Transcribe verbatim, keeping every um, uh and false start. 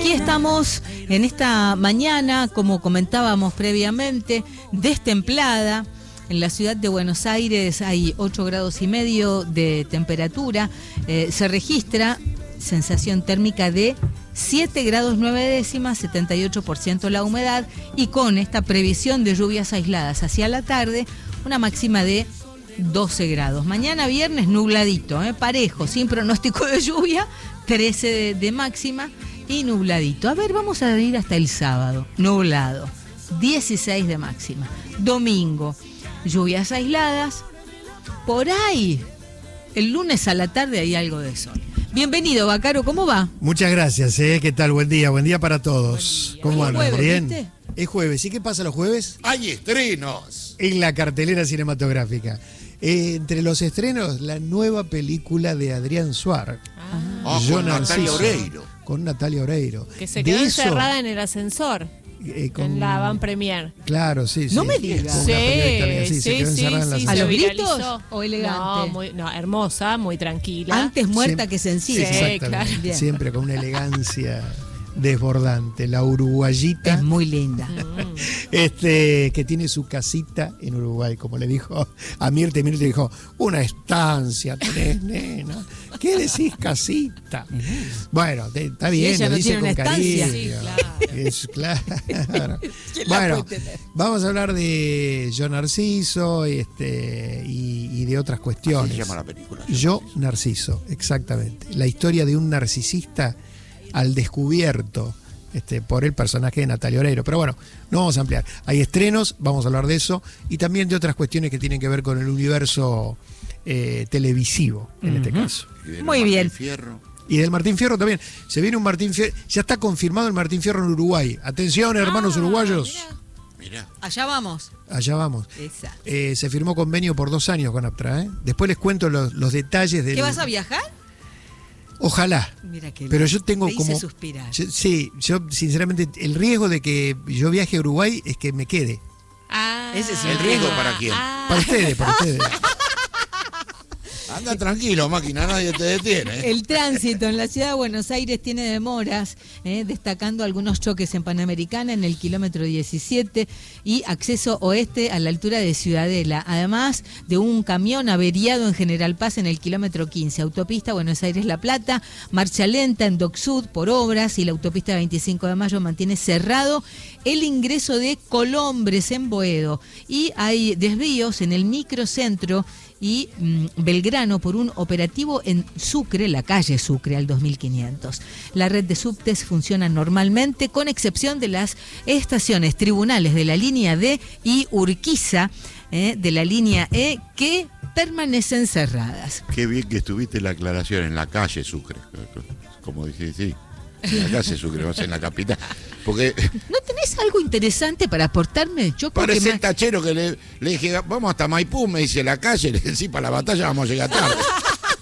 aquí estamos en esta mañana, como comentábamos previamente, destemplada. En la ciudad de Buenos Aires hay ocho grados y medio de temperatura. Eh, se registra sensación térmica de siete grados nueve décimas, setenta y ocho por ciento la humedad, y con esta previsión de lluvias aisladas hacia la tarde, una máxima de doce grados. Mañana viernes nubladito, ¿eh? parejo, sin pronóstico de lluvia, trece de, de máxima y nubladito. A ver, vamos a ir hasta el sábado, nublado, dieciséis de máxima. Domingo, lluvias aisladas, por ahí, el lunes a la tarde hay algo de sol. Bienvenido, Bacaro, ¿cómo va? Muchas gracias, ¿eh? ¿Qué tal? Buen día, buen día para todos. Día. ¿Cómo andan? Jueves, ¿Bien? ¿viste? Es jueves. ¿Y qué pasa los jueves? ¡Hay estrenos! En la cartelera cinematográfica. Eh, entre los estrenos, la nueva película de Adrián Suar. Ah, Yo con Narciso, Natalia Oreiro. Con Natalia Oreiro. Que se De quedó eso, encerrada en el ascensor, eh, con- en la van premier. Claro, sí, sí. No me digas. Con una periodista argentina, sí, se quedó encerrada en la ¿A se los ascensor. viralizó. gritos o elegante? No, muy, no, hermosa, muy tranquila. Antes muerta Siempre- que Sí, sencilla. Exactamente. claro. Bien. Siempre con una elegancia desbordante. La uruguayita. Es muy linda. Mm. Este, que tiene su casita en Uruguay, como le dijo a Mirta, y Mirta dijo, una estancia tenés, nena. ¿Qué decís casita? Bueno, te- está bien, ella lo no dice tiene con una estancia. cariño. Sí, claro. Es claro. ¿Quién la Bueno, puede tener? vamos a hablar de Yo Narciso este, y, y de otras ¿Cómo cuestiones. se llama la película? Yo Narciso, exactamente. La historia de un narcisista al descubierto este, por el personaje de Natalia Oreiro. Pero bueno, no vamos a ampliar. Hay estrenos, vamos a hablar de eso, y también de otras cuestiones que tienen que ver con el universo eh, televisivo, en este caso. Y de Muy Martín bien. Fierro. Y del Martín Fierro también. Se viene un Martín Fierro, ya está confirmado el Martín Fierro en Uruguay. Atención, hermanos Ah, uruguayos. Mirá. Allá vamos. Allá vamos. Exacto. Eh, se firmó convenio por dos años con Aptra. ¿eh? Después les cuento los, los detalles del... ¿Qué vas a viajar? Ojalá. Mira que Pero yo tengo te hice como... suspirar. Yo- sí, yo sinceramente el riesgo de que yo viaje a Uruguay es que me quede. Ah, Ese es ¿El riesgo para quién? ah. Para ustedes, para ustedes. Anda tranquilo, máquina, nadie te detiene. El tránsito en la ciudad de Buenos Aires tiene demoras, eh, destacando algunos choques en Panamericana en el kilómetro diecisiete y acceso oeste a la altura de Ciudadela, además de un camión averiado en General Paz en el kilómetro quince, autopista Buenos Aires-La Plata, marcha lenta en Dock Sud por obras, y la autopista veinticinco de mayo mantiene cerrado el ingreso de Colombres en Boedo, y hay desvíos en el microcentro y mm, Belgrano por un operativo en Sucre, la calle Sucre, al dos mil quinientos. La red de subtes funciona normalmente, con excepción de las estaciones tribunales de la línea D y Urquiza eh, de la línea E, que permanecen cerradas. Qué bien que estuviste la aclaración en la calle Sucre. Como dije, sí. En la calle Sucre, vas en la capital. Porque ¿No tenés algo interesante para aportarme? Yo creo que parece el más- tachero que le, le dije, vamos hasta Maipú, me dice la calle, le dije, sí, para la batalla vamos a llegar tarde.